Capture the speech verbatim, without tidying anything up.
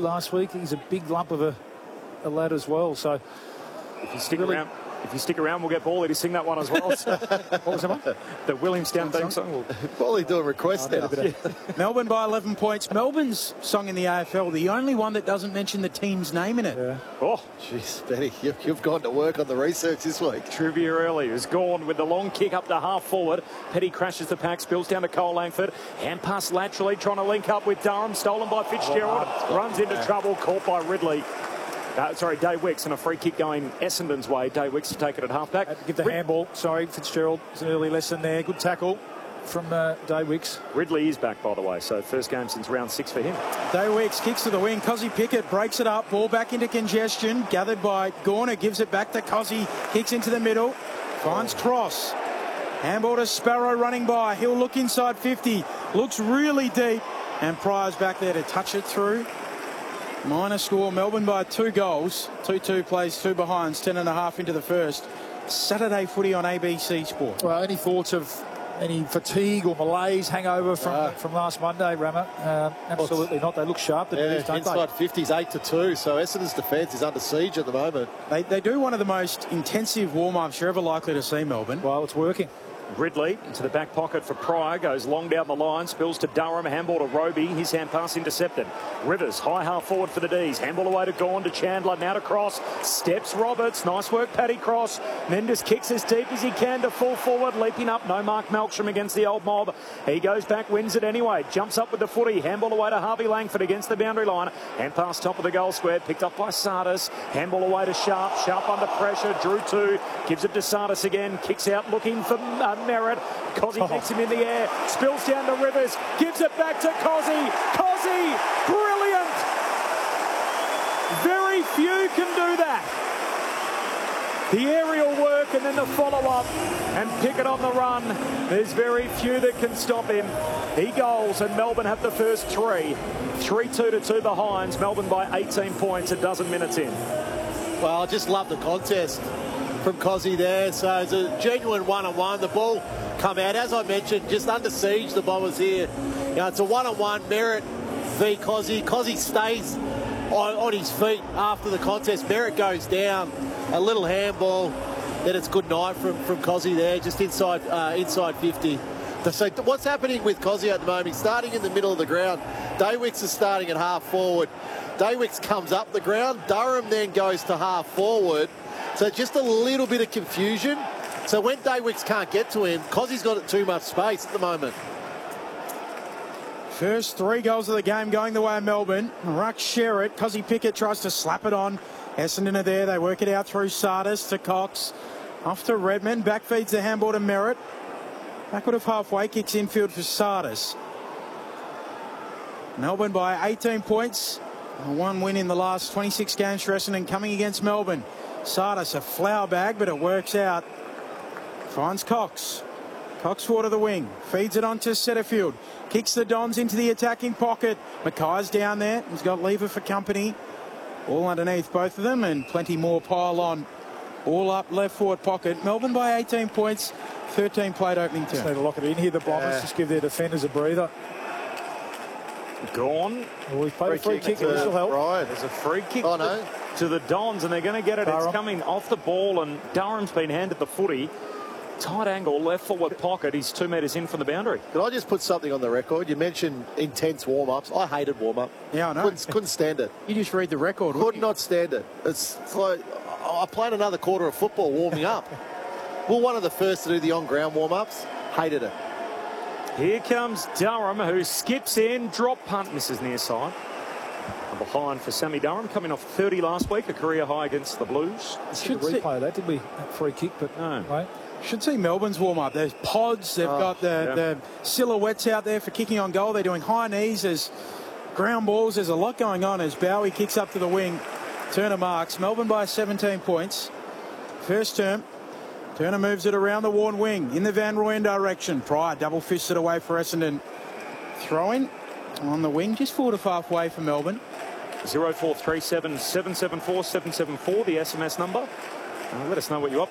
last week. He's a big lump of a, a lad as well. So if you stick really, around, if you stick around, we'll get Bally to sing that one as well. So, what was that one? The Williamstown theme song. We'll... Bally doing requests oh, now. Of... Melbourne by eleven points. Melbourne's song in the A F L, the only one that doesn't mention the team's name in it. Yeah. Oh, jeez, Benny, you, you've gone to work on the research this week. Trivia early is gone with the long kick up to half forward. Petty crashes the pack, spills down to Cole Langford. Hand pass laterally, trying to link up with Durham. Stolen by Fitzgerald. Oh, runs into yeah. trouble, caught by Ridley. Uh, sorry, Day Wicks, and a free kick going Essendon's way. Day Wicks to take it at half-back. Had to give the Rid handball. Sorry, Fitzgerald. It's an early lesson there. Good tackle from uh, Day Wicks. Ridley is back, by the way, so first game since round six for him. Day Wicks kicks to the wing. Cozzy Pickett breaks it up. Ball back into congestion. Gathered by Gorner. Gives it back to Cozzy. Kicks into the middle. Finds Cross. Handball to Sparrow running by. He'll look inside fifty. Looks really deep. And Pryor's back there to touch it through. Minor score, Melbourne by two goals. two two plays two behinds, ten and a half into the first. Saturday footy on A B C Sport. Well, any thoughts of any fatigue or malaise hangover from uh, from last Monday, Rammer? Uh, absolutely not. They look sharp. The yeah, knees, don't inside they? fifties, eight to two. So Essendon's defence is under siege at the moment. They, they do one of the most intensive warm-ups you're ever likely to see, Melbourne. Well, it's working. Ridley into the back pocket for Pryor, goes long down the line, spills to Durham, handball to Roby, his hand pass intercepted. Rivers, high half forward for the D's, handball away to Gawn, to Chandler, now to Cross, steps Roberts, nice work Paddy Cross, then just kicks as deep as he can to full forward, leaping up, no Mark Melksham against the old mob. He goes back, wins it anyway, jumps up with the footy, handball away to Harvey Langford against the boundary line, hand pass top of the goal square, picked up by Sardis, handball away to Sharp, Sharp under pressure, drew two, gives it to Sardis again, kicks out looking for uh, Merritt. Cozzy oh. kicks him in the air, spills down to Rivers, gives it back to Cozzy. Cozzy, brilliant! Very few can do that. The aerial work and then the follow-up and Pickett on the run. There's very few that can stop him. He goals and Melbourne have the first three. three two to two the Hinds. Melbourne by eighteen points a dozen minutes in. Well, I just love the contest from Cozzy there. So it's a genuine one-on-one. The ball come out, as I mentioned, just under siege, the Bombers here. You know, it's a one-on-one, Merritt v Cozzy. Cozzy stays on, on his feet after the contest. Merritt goes down, a little handball, then it's good night from, from Cozzy there, just inside uh, inside fifty. So what's happening with Cozzy at the moment? He's starting in the middle of the ground. Daywicks is starting at half forward. Daywicks comes up the ground. Durham then goes to half forward. So just a little bit of confusion. So when Daywicks can't get to him, Cozzy's got too much space at the moment. First three goals of the game going the way of Melbourne. Ruck Sherritt. Cozzy Pickett tries to slap it on. Essendon are there. They work it out through Sardis to Cox. Off to Redmond. Back feeds the handball to Merritt. Backward of halfway. Kicks infield for Sardis. Melbourne by eighteen points. One win in the last twenty-six games for Essendon coming against Melbourne. Sardis a flower bag, but it works out. Finds Cox. Cox forward to the wing. Feeds it on to Setterfield. Kicks the Dons into the attacking pocket. Mackay's down there. He's got Lever for company. All underneath both of them and plenty more pile on. All up left forward pocket. Melbourne by eighteen points. thirteen played opening term. Just need to lock it in here. The Bombers yeah. just give their defenders a breather. Gone. Well, he's played free a free kick. kick. This will help. Right. There's a free kick oh, to, no. to the Dons, and they're going to get it. Durham. It's coming off the ball, and Durham's been handed the footy. Tight angle, left forward pocket. He's two metres in from the boundary. Could I just put something on the record? You mentioned intense warm-ups. I hated warm-up. Yeah, I know. Couldn't, couldn't stand it. You just read the record. Could not stand it. It's, it's like I played another quarter of football warming up. We're one of the first to do the on-ground warm-ups. Hated it. Here comes Durham, who skips in. Drop punt, misses near side. A behind for Sammy Durham, coming off thirty last week, a career high against the Blues. Should Should replay that, did we? That free kick, but no. Right. Should see Melbourne's warm-up. There's pods. They've Oh, got the, yeah. the silhouettes out there for kicking on goal. They're doing high knees. There's ground balls. There's a lot going on as Bowie kicks up to the wing. Turner marks. Melbourne by seventeen points. First term. Turner moves it around the worn wing in the Van Rooyen direction. Pryor double fisted away for Essendon. Throwing on the wing, just forward of halfway for Melbourne. zero four three seven, seven seven four, seven seven four, the S M S number. Uh, let us know what you're up